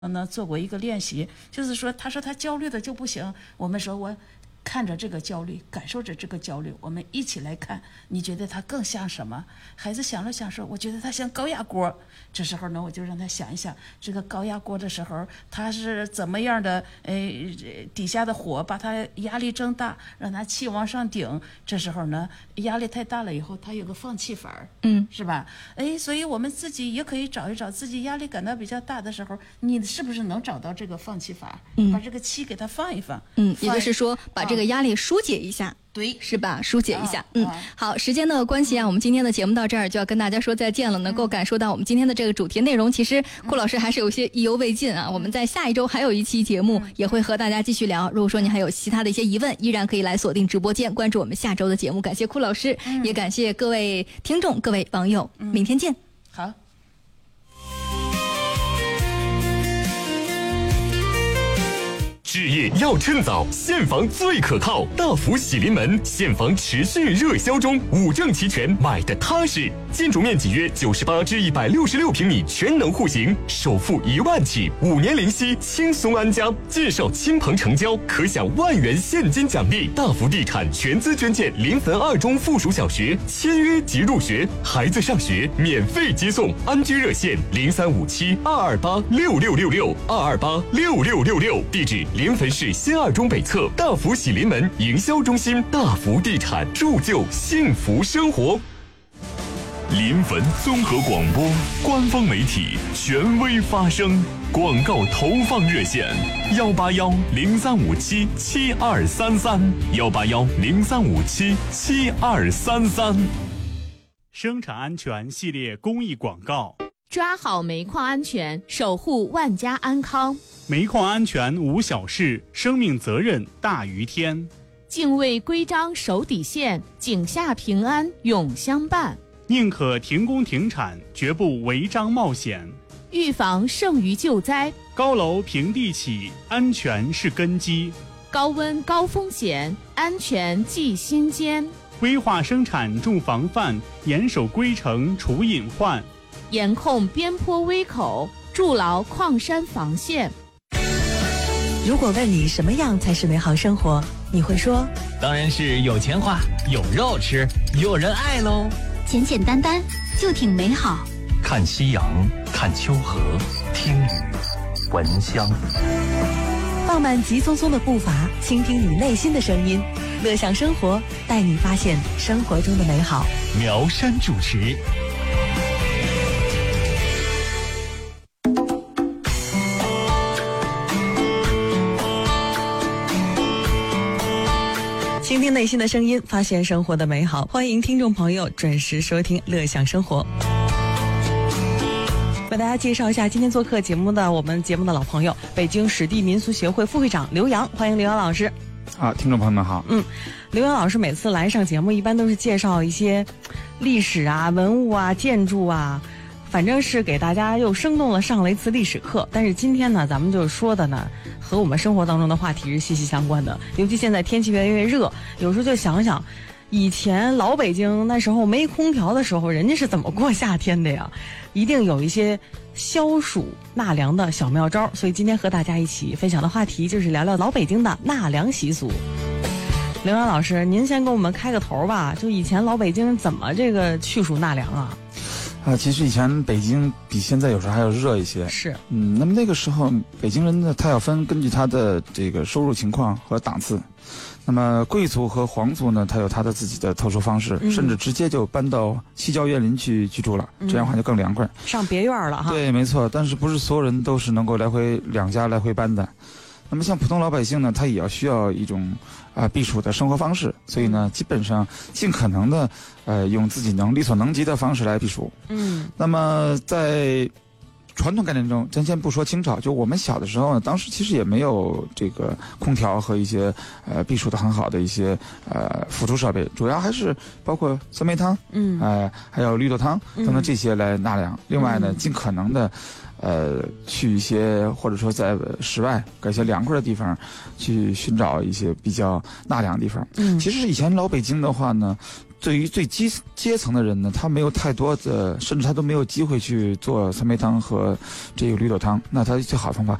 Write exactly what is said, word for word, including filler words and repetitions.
呢做过一个练习，就是说，他说他焦虑的就不行，我们说我看着这个焦虑，感受着这个焦虑，我们一起来看，你觉得它更像什么？孩子想了想说，我觉得它像高压锅。这时候呢，我就让他想一想，这个高压锅的时候，它是怎么样的？呃，底下的火把它压力增大，让它气往上顶。这时候呢，压力太大了以后，它有个放气阀，嗯，是吧？哎，所以我们自己也可以找一找，自己压力感到比较大的时候，你是不是能找到这个放气阀？嗯，把这个气给它放一放。 嗯，也就是说，把这个压力疏解一下。 对， 是吧？疏解一下。嗯，好，时间的关系啊，我们今天的节目到这儿就要跟大家说再见了。能够感受到我们今天的这个主题内容，其实顾老师还是有些意犹未尽啊。我们在下一周还有一期节目也会和大家继续聊。如果说你还有其他的一些疑问，依然可以来锁定直播间，关注我们下周的节目。感谢顾老师，也感谢各位听众、各位网友，明天见。 好。 置业要趁早，现房最可靠。大福喜临门，现房持续热销中，五证齐全，买的踏实。建筑面积约九十八至一百六十六平米，全能户型，首付一万起，五年零息，轻松安家。介绍亲朋成交，可享万元现金奖励。大福地产全资捐建临汾二中附属小学，签约即入学，孩子上学免费接送。安居热线零三五七二二八六六六六二二八六六六六，地址。临汾市新二中北侧大福喜临门营销中心，大福地产铸就幸福生活。临汾综合广播官方媒体，权威发声。广告投放热线：幺八幺零三五七七二三三，幺八幺零三五七七二三三。 生产安全系列公益广告。 抓好煤矿安全，守护万家安康。 煤矿安全无小事，生命责任大于天。 敬畏规章守底线，井下平安永相伴。 宁可停工停产，绝不违章冒险。 预防胜于救灾。 高楼平地起，安全是根基。 高温高风险，安全记心间。 规划生产重防范，严守规程除隐患。 严控边坡危口，筑牢矿山防线。 如果问你什么样才是美好生活，你会说当然是有钱花，有肉吃，有人爱喽。 简简单单就挺美好。 看夕阳，看秋荷，听雨，闻香。 放慢急匆匆的步伐，倾听你内心的声音，乐享生活，带你发现生活中的美好。 苗山主持。 倾听内心的声音，发现生活的美好。欢迎听众朋友准时收听乐享生活。为大家介绍一下今天做客节目的我们节目的老朋友，北京史地民俗协会副会长刘洋，欢迎刘洋老师。 啊，听众朋友们好。 嗯，刘洋老师每次来上节目，一般都是介绍一些历史啊、文物啊、建筑啊，反正是给大家又生动了上了一次历史课。但是今天呢，咱们就说的呢，和我们生活当中的话题是息息相关的。尤其现在天气越来越热，有时候就想想，以前老北京那时候没空调的时候，人家是怎么过夏天的呀？一定有一些消暑纳凉的小妙招。所以今天和大家一起分享的话题就是聊聊老北京的纳凉习俗。刘洋老师，您先给我们开个头吧，就以前老北京怎么这个去暑纳凉啊？ 啊，其实以前北京比现在有时候还要热一些。 是， 嗯，那么那个时候北京人呢，他要分根据他的这个收入情况和档次。那么贵族和皇族呢，他有他的自己的特殊方式，嗯、甚至直接就搬到西郊园林去居住了，嗯、这样的话就更凉快， 上别院了哈。 对，没错。但是不是所有人都是能够来回两家来回搬的。那么像普通老百姓呢，他也要需要一种啊、呃、避暑的生活方式，所以呢，基本上尽可能的呃用自己能力所能及的方式来避暑。嗯。那么在传统概念中，咱先不说清朝，就我们小的时候呢，当时其实也没有这个空调和一些呃避暑的很好的一些呃辅助设备，主要还是包括酸梅汤，嗯，呃还有绿豆汤等等这些来纳凉。嗯、另外呢，尽可能的。呃，去一些或者说在室外搞一些凉快的地方，去寻找一些比较纳凉的地方。嗯，其实以前老北京的话呢， 对于最基阶层的人呢，他没有太多的，甚至他都没有机会去做三杯汤和这个绿豆汤。那他最好的方法